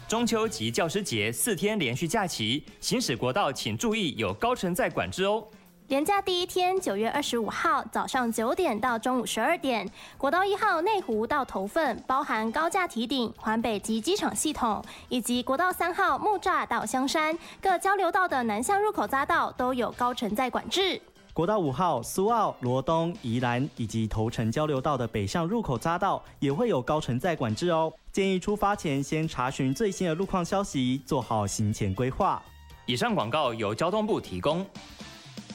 中秋及教师节4天连续假期，行驶国道请注意有高乘载管制哦。 连假第一天，9月25号早上9点到中午12点，国道1号内湖到头份，包含高架堤顶、环北及机场系统，以及国道3号木栅到香山各交流道的南向入口匝道都有高乘载管制。 国道5号、苏澳、罗东、宜兰以及头城交流道的北向入口匝道也会有高乘载管制哦。建议出发前先查询最新的路况消息，做好行前规划。 以上广告由交通部提供。